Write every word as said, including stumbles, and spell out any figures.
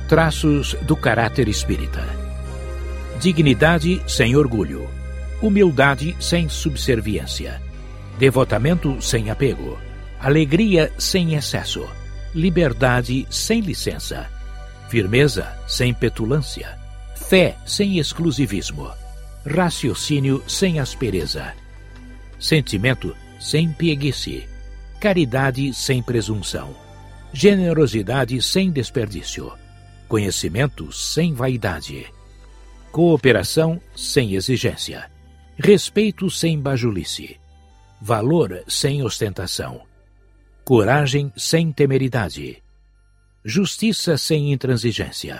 Traços do caráter espírita: dignidade sem orgulho, humildade sem subserviência, devotamento sem apego, alegria sem excesso, liberdade sem licença, firmeza sem petulância, fé sem exclusivismo, raciocínio sem aspereza, sentimento sem pieguice, caridade sem presunção, generosidade sem desperdício, conhecimento sem vaidade, cooperação sem exigência, respeito sem bajulice, valor sem ostentação, coragem sem temeridade, justiça sem intransigência,